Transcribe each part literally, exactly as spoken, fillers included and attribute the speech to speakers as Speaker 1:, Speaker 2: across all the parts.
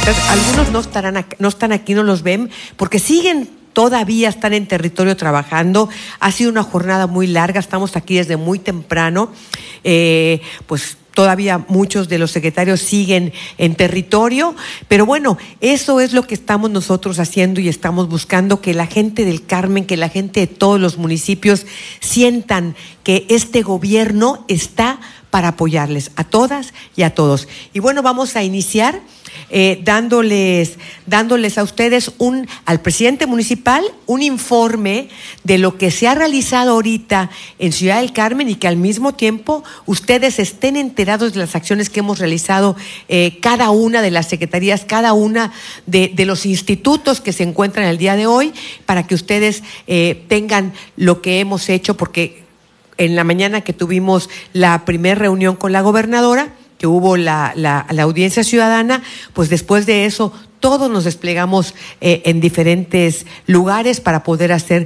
Speaker 1: periodistas, algunos no estarán aquí, no están aquí, no los ven, porque siguen todavía están en territorio trabajando. Ha sido una jornada muy larga, estamos aquí desde muy temprano, eh, pues todavía muchos de los secretarios siguen en territorio, pero bueno, eso es lo que estamos nosotros haciendo y estamos buscando que la gente del Carmen, que la gente de todos los municipios sientan que este gobierno está para apoyarles a todas y a todos. Y bueno, vamos a iniciar eh, dándoles, dándoles a ustedes, un, al presidente municipal, un informe de lo que se ha realizado ahorita en Ciudad del Carmen y que al mismo tiempo ustedes estén enterados de las acciones que hemos realizado eh, cada una de las secretarías, cada una de, de los institutos que se encuentran el día de hoy, para que ustedes eh, tengan lo que hemos hecho, porque en la mañana que tuvimos la primera reunión con la gobernadora, que hubo la, la, la audiencia ciudadana, pues después de eso todos nos desplegamos eh, en diferentes lugares para poder hacer.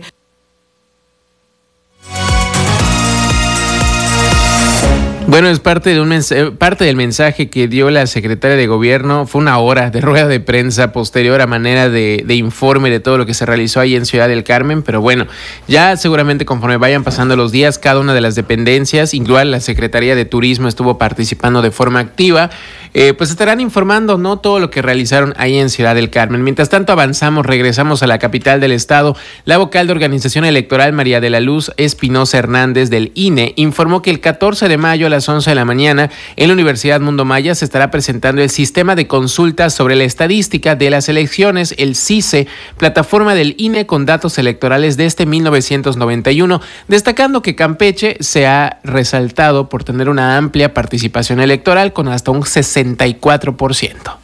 Speaker 2: Bueno, es parte de un mensaje, parte del mensaje que dio la secretaria de Gobierno. Fue una hora de rueda de prensa posterior a manera de, de informe de todo lo que se realizó ahí en Ciudad del Carmen. Pero bueno, ya seguramente conforme vayan pasando los días, cada una de las dependencias, igual la Secretaría de Turismo estuvo participando de forma activa, eh, pues estarán informando, ¿no?, todo lo que realizaron ahí en Ciudad del Carmen. Mientras tanto avanzamos, regresamos a la capital del estado. La vocal de Organización Electoral, María de la Luz Espinosa Hernández, del I N E, informó que el catorce de mayo a las once de la mañana en la Universidad Mundo Maya se estará presentando el sistema de consultas sobre la estadística de las elecciones, el C I C E, plataforma del I N E con datos electorales desde mil novecientos noventa y uno, destacando que Campeche se ha resaltado por tener una amplia participación electoral con hasta un sesenta y cuatro por ciento.